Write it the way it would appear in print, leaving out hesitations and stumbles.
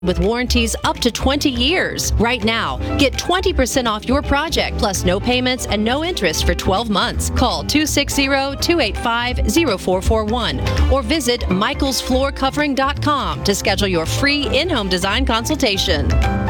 with warranties up to 20 years. Right now, get 20% off your project, plus no payments and no interest for 12 months. Call 260-285-0441 or visit michaelsfloorcovering.com to schedule your free in-home design consultation.